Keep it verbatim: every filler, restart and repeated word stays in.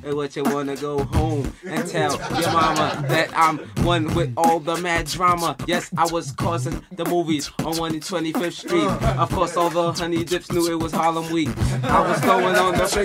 and what you wanna go home and tell your mama that I'm one with all the mad drama. Yes, I was causing the movies on one twenty-fifth Street. Of course, all the honey dips knew it was Harlem Week. I was going on the